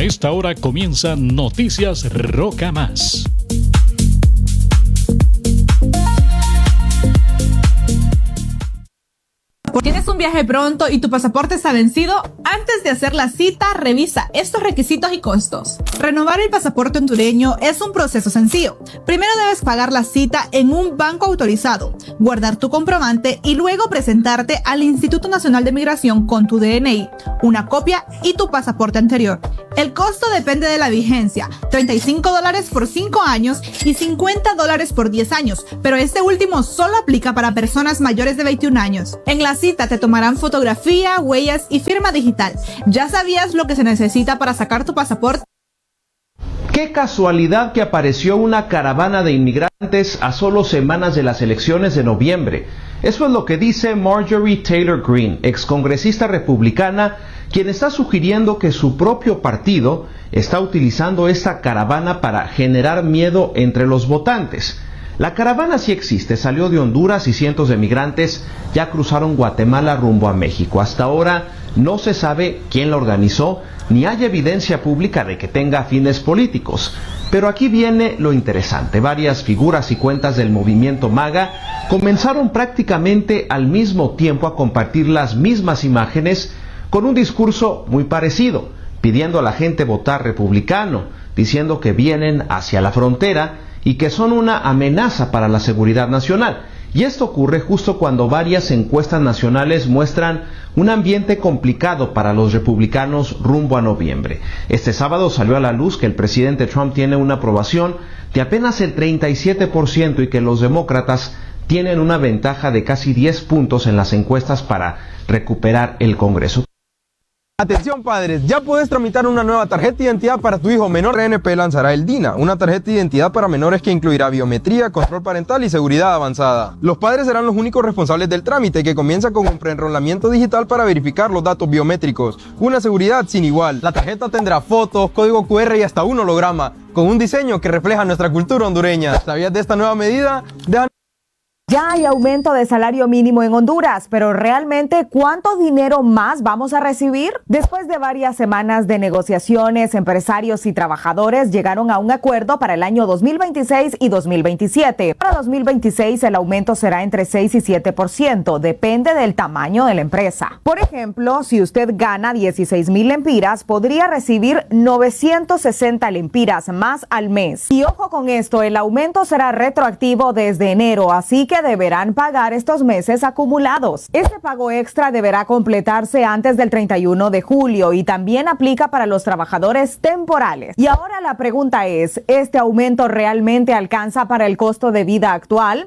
esta hora comienza Noticias Roca Más. ¿Tienes un viaje pronto y tu pasaporte está vencido? Antes de hacer la cita, revisa estos requisitos y costos. Renovar el pasaporte hondureño es un proceso sencillo. Primero debes pagar la cita en un banco autorizado, guardar tu comprobante y luego presentarte al Instituto Nacional de Migración con tu DNI, una copia y tu pasaporte anterior. El costo depende de la vigencia, $35 por 5 años y $50 por 10 años, pero este último solo aplica para personas mayores de 21 años. En la cita te tomarán fotografía, huellas y firma digital. ¿Ya sabías lo que se necesita para sacar tu pasaporte? Qué casualidad que apareció una caravana de inmigrantes a solo semanas de las elecciones de noviembre. Eso es lo que dice Marjorie Taylor Greene, excongresista republicana, quien está sugiriendo que su propio partido está utilizando esta caravana para generar miedo entre los votantes. La caravana sí existe, salió de Honduras y cientos de migrantes ya cruzaron Guatemala rumbo a México. Hasta ahora no se sabe quién la organizó, ni hay evidencia pública de que tenga fines políticos. Pero aquí viene lo interesante. Varias figuras y cuentas del movimiento MAGA comenzaron prácticamente al mismo tiempo a compartir las mismas imágenes con un discurso muy parecido, pidiendo a la gente votar republicano, diciendo que vienen hacia la frontera y que son una amenaza para la seguridad nacional. Y esto ocurre justo cuando varias encuestas nacionales muestran un ambiente complicado para los republicanos rumbo a noviembre. Este sábado salió a la luz que el presidente Trump tiene una aprobación de apenas el 37% y que los demócratas tienen una ventaja de casi 10 puntos en las encuestas para recuperar el Congreso. Atención padres, ya puedes tramitar una nueva tarjeta de identidad para tu hijo menor. RNP lanzará el DINA, una tarjeta de identidad para menores que incluirá biometría, control parental y seguridad avanzada. Los padres serán los únicos responsables del trámite, que comienza con un preenrolamiento digital para verificar los datos biométricos. Una seguridad sin igual. La tarjeta tendrá fotos, código QR y hasta un holograma, con un diseño que refleja nuestra cultura hondureña. ¿Sabías de esta nueva medida? Ya hay aumento de salario mínimo en Honduras, pero realmente ¿cuánto dinero más vamos a recibir? Después de varias semanas de negociaciones, empresarios y trabajadores llegaron a un acuerdo para el año 2026 y 2027. Para 2026 el aumento será entre 6 y 7%, depende del tamaño de la empresa. Por ejemplo, si usted gana 16,000 lempiras, podría recibir 960 lempiras más al mes. Y ojo con esto, el aumento será retroactivo desde enero, así que deberán pagar estos meses acumulados. Este pago extra deberá completarse antes del 31 de julio y también aplica para los trabajadores temporales. Y ahora la pregunta es, ¿este aumento realmente alcanza para el costo de vida actual?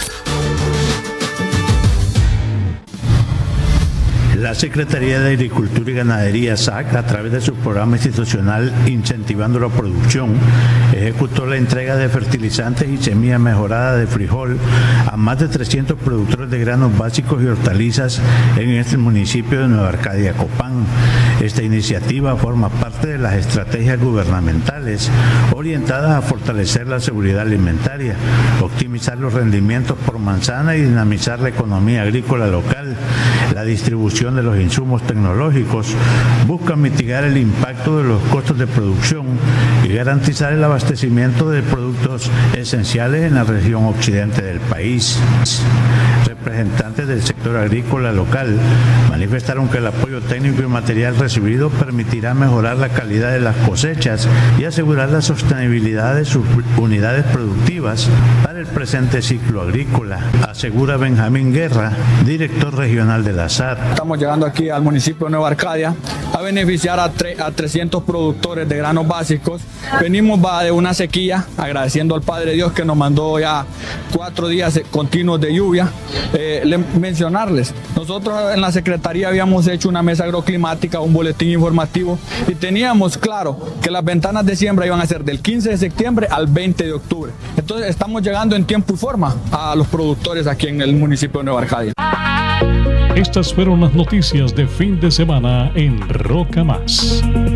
La Secretaría de Agricultura y Ganadería, SAC, a través de su programa institucional Incentivando la Producción, ejecutó la entrega de fertilizantes y semilla mejorada de frijol a más de 300 productores de granos básicos y hortalizas en este municipio de Nueva Arcadia, Copán. Esta iniciativa forma parte de las estrategias gubernamentales orientadas a fortalecer la seguridad alimentaria, optimizar los rendimientos por manzana y dinamizar la economía agrícola local. La distribución de los insumos tecnológicos busca mitigar el impacto de los costos de producción y garantizar el abastecimiento de productos esenciales en la región occidente del país. Representantes del sector agrícola local manifestaron que el apoyo técnico y material recibido permitirá mejorar la calidad de las cosechas y asegurar la sostenibilidad de sus unidades productivas para el presente ciclo agrícola, asegura Benjamín Guerra, director regional de la SAT. Estamos llegando aquí al municipio de Nueva Arcadia a beneficiar a 300 productores de granos básicos. Venimos de una sequía, agradeciendo al Padre Dios que nos mandó ya 4 días continuos de lluvia. Mencionarles, nosotros en la Secretaría habíamos hecho una mesa agroclimática, un boletín informativo y teníamos claro que las ventanas de siembra iban a ser del 15 de septiembre al 20 de octubre. Entonces estamos llegando en tiempo y forma a los productores aquí en el municipio de Nueva Arcadia. Estas fueron las noticias de fin de semana en Roca Más.